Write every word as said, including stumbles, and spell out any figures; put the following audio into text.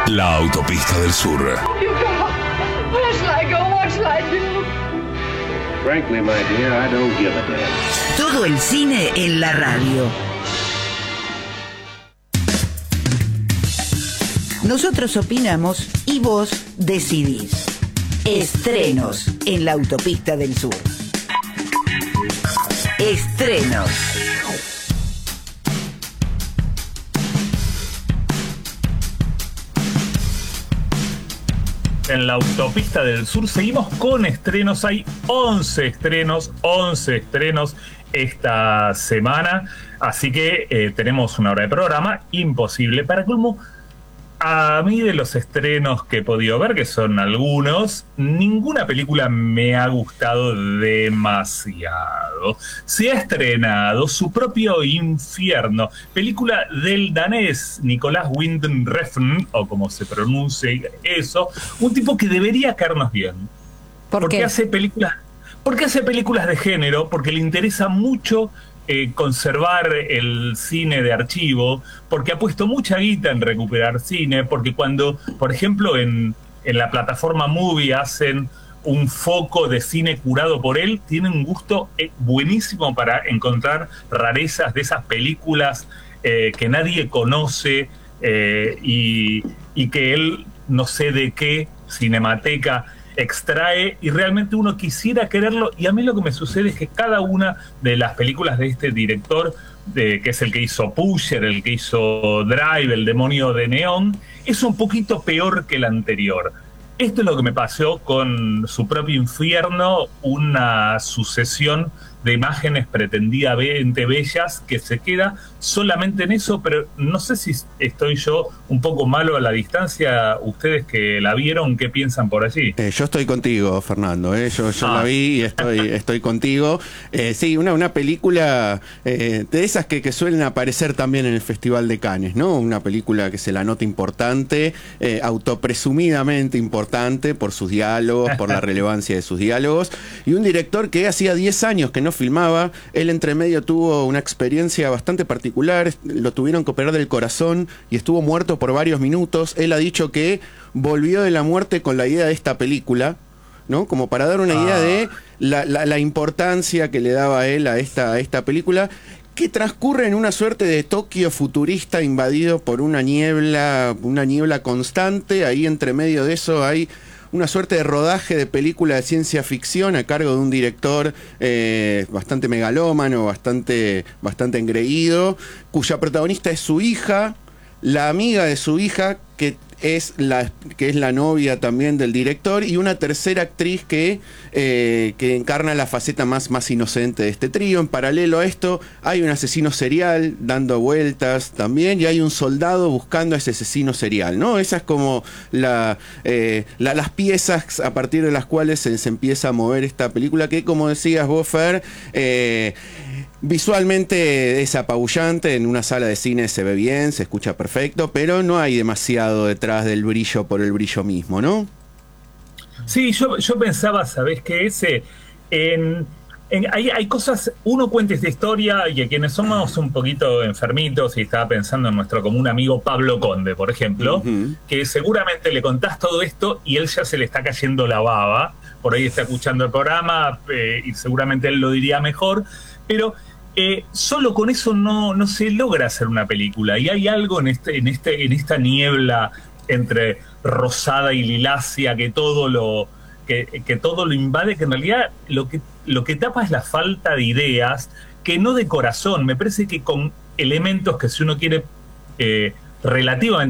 La autopista del sur. You go. Where shall I go? What shall I do? Frankly, my dear, I don't give a damn. Todo el cine en la radio. Nosotros opinamos y vos decidís. Estrenos en la autopista del sur. Estrenos. En la autopista del sur seguimos con estrenos. Hay once estrenos, once estrenos esta semana. Así que eh, tenemos una hora de programa imposible. Para colmo, a mí de los estrenos que he podido ver, que son algunos, ninguna película me ha gustado demasiado. Se ha estrenado Su propio infierno, película del danés Nicolás Winding Refn, o como se pronuncie eso, un tipo que debería caernos bien. ¿Por porque qué? hace películas, porque hace películas de género, porque le interesa mucho Eh, conservar el cine de archivo, porque ha puesto mucha guita en recuperar cine, porque cuando, por ejemplo, en, en la plataforma Movie hacen un foco de cine curado por él, tiene un gusto eh, buenísimo para encontrar rarezas de esas películas eh, que nadie conoce eh, y, y que él, no sé de qué cinemateca extrae, y realmente uno quisiera quererlo. Y a mí lo que me sucede es que cada una de las películas de este director, de, que es el que hizo Pusher, el que hizo Drive, El demonio de Neón, es un poquito peor que la anterior. Esto es lo que me pasó con Su propio infierno, una sucesión de imágenes pretendidamente bellas que se queda solamente en eso, pero no sé si estoy yo un poco malo a la distancia. Ustedes que la vieron, ¿qué piensan por allí? Eh, yo estoy contigo, Fernando, ¿eh? yo, yo Ah. la vi y estoy, estoy contigo. Eh, sí, una, una película eh, de esas que, que suelen aparecer también en el Festival de Cannes, ¿no? Una película que se la nota importante, eh, autopresumidamente importante por sus diálogos, por la relevancia de sus diálogos, y un director que hacía diez años que no filmaba. Él entre medio tuvo una experiencia bastante particular, lo tuvieron que operar del corazón y estuvo muerto por varios minutos. Él ha dicho que volvió de la muerte con la idea de esta película, ¿no? Como para dar una Ah. idea de la, la, la importancia que le daba a él a esta, a esta película, que transcurre en una suerte de Tokio futurista invadido por una niebla, una niebla constante. Ahí entre medio de eso hay una suerte de rodaje de película de ciencia ficción a cargo de un director eh, bastante megalómano, bastante, bastante engreído, cuya protagonista es su hija, la amiga de su hija, que es la, que es la novia también del director, y una tercera actriz que, eh, que encarna la faceta más, más inocente de este trío. En paralelo a esto hay un asesino serial dando vueltas también, y hay un soldado buscando a ese asesino serial, ¿no? Esas es como la, eh, la, las piezas a partir de las cuales se, se empieza a mover esta película, que, como decías vos, Fer, eh, visualmente es apabullante. En una sala de cine se ve bien, se escucha perfecto, pero no hay demasiado detrás del brillo por el brillo mismo, ¿no? Sí, yo, yo pensaba, ¿sabés qué? Ese, en, en, hay, hay cosas, uno cuenta esta historia, y a quienes somos un poquito enfermitos, y estaba pensando en nuestro común amigo Pablo Conde, por ejemplo, Uh-huh. que seguramente le contás todo esto y él ya se le está cayendo la baba. Por ahí está escuchando el programa eh, y seguramente él lo diría mejor, pero eh, solo con eso no, no se logra hacer una película. Y hay algo en, este, en, este, en esta niebla entre rosada y lilácea que todo lo, que, que todo lo invade, que en realidad lo que, lo que tapa es la falta de ideas, que no de corazón. Me parece que con elementos que, si uno quiere eh, relativamente